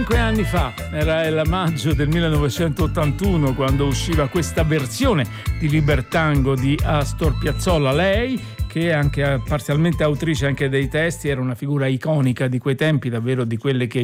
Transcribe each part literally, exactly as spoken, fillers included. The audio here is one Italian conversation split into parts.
Cinque anni fa, era il maggio del millenovecentottantuno, quando usciva questa versione di Libertango di Astor Piazzolla. Lei, che è anche parzialmente autrice anche dei testi, era una figura iconica di quei tempi, davvero di quelle che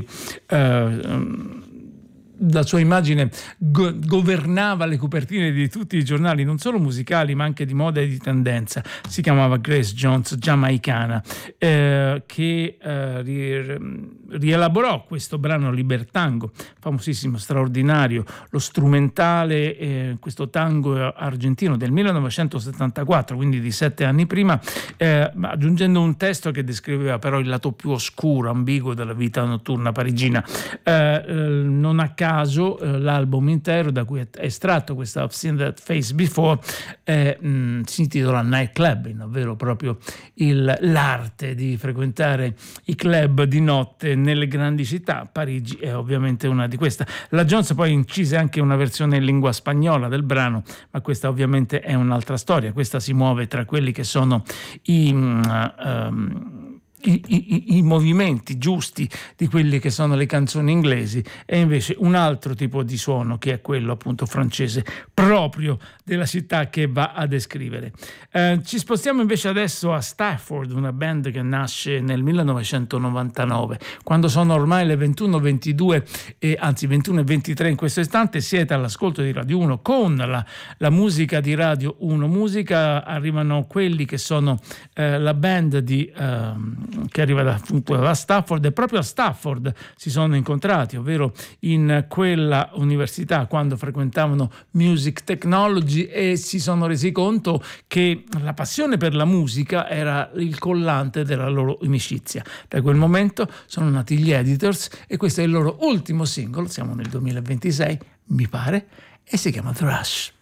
eh, la sua immagine go- governava le copertine di tutti i giornali, non solo musicali ma anche di moda e di tendenza. Si chiamava Grace Jones, giamaicana, eh, che eh, ri- rielaborò questo brano Libertango, famosissimo, straordinario, lo strumentale, eh, questo tango argentino del millenovecentosettantaquattro, quindi di sette anni prima, eh, aggiungendo un testo che descriveva però il lato più oscuro, ambiguo della vita notturna parigina. Eh, eh, non a caso eh, l'album intero da cui è estratto questa I've Seen That Face Before eh, mh, si intitola Night Clubbing, ovvero proprio il, l'arte di frequentare i club di notte nelle grandi città. Parigi è ovviamente una di queste. La Jones poi incise anche una versione in lingua spagnola del brano, ma questa ovviamente è un'altra storia. Questa si muove tra quelli che sono i um, I, i, i movimenti giusti di quelli che sono le canzoni inglesi, e invece un altro tipo di suono che è quello appunto francese, proprio della città che va a descrivere. Eh, ci spostiamo invece adesso a Stafford, una band che nasce nel millenovecentonovantanove, quando sono ormai le ventuno e ventidue, e anzi ventuno e ventitré in questo istante. Siete all'ascolto di Radio uno con la, la musica di Radio uno Musica. Arrivano quelli che sono eh, la band di ehm, che arriva da, appunto, da Stafford, e proprio a Stafford si sono incontrati, ovvero in quella università quando frequentavano Music Technology, e si sono resi conto che la passione per la musica era il collante della loro amicizia. Da quel momento sono nati gli Editors e questo è il loro ultimo singolo, siamo nel duemilaventisei mi pare, e si chiama Thrush.